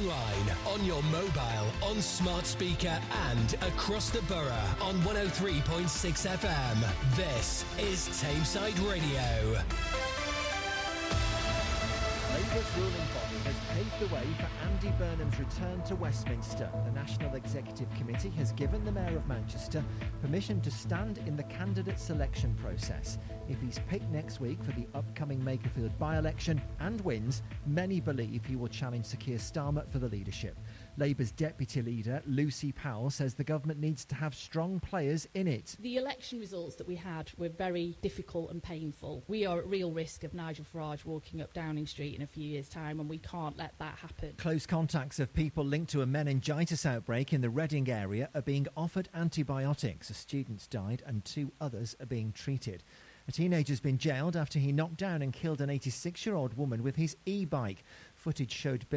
online, on your mobile, on smart speaker and across the borough on 103.6 FM. This is Tameside Radio. Labour's ruling body has paved the way for Andy Burnham's return to Westminster. The National Executive Committee has given the Mayor of Manchester permission to stand in the candidate selection process. If he's picked next week for the upcoming Makerfield by-election and wins, many believe he will challenge Sir Keir Starmer for the leadership. Labour's deputy leader, Lucy Powell, says the government needs to have strong players in it. The election results that we had were very difficult and painful. We are at real risk of Nigel Farage walking up Downing Street in a few years' time, and we can't let that happen. Close contacts of people linked to a meningitis outbreak in the Reading area are being offered antibiotics. A student's died and 2 others are being treated. A teenager's been jailed after he knocked down and killed an 86-year-old woman with his e-bike. Footage showed